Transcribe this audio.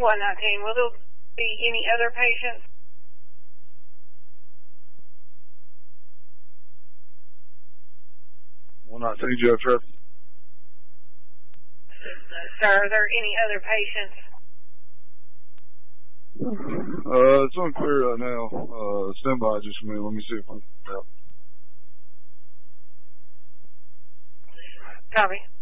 119. Will there be any other patients? Jeff Trip. Sir, are there any other patients? It's unclear right now. Stand by just a minute. Let me see if I can help. Copy.